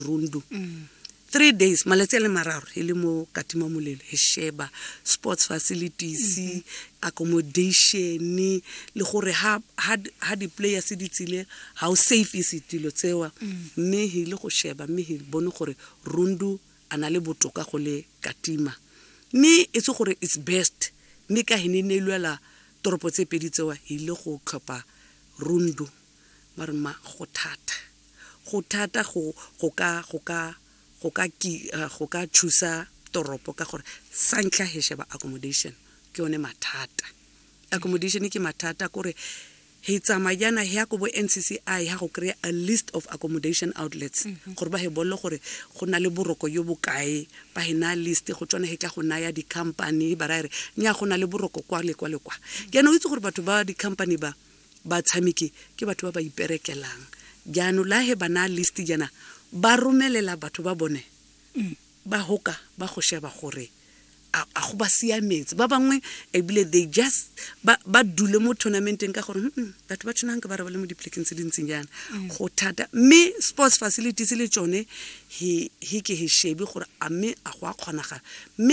Rundu 3 days malatsi a le mararo e le mo Katima Molelo he sheba sports facilities accommodation le gore ha di players di tsile how safe is it dilo tsewa mme he le go sheba mme he bone gore Rundu ana le botoka go le Katima mme e tse gore it's best mme ka hinene lwela toropo tse pedi tsewa he le go tlhopa Rundu mara ma go thata go ka chusa toropo ka gore santlha he sheba accommodation ke one mathata accommodation ke mathata gore he tsamayana he go bo NCCI ha go create a list of accommodation outlets gore ba he bollo gore go na le boroko yo bokae ba hena list go tsona he tla go naya di company ba ra re nya go na le boroko kwa le kwa yana o itse gore batho ba di company ba tshamiki ke batho ba iperekelang jano la he bana list jana ba romelela batho ba bone ba hoka ba go sheba gore a go ba siametse ba bangwe e bile they just ba dule mo tournamenteng ka gore batho ba tshwanang ka ba re le mo diplekeng tse dintseng jana go thata me sports facilities le tsone he ke he shebi gore a me a go a kgonaga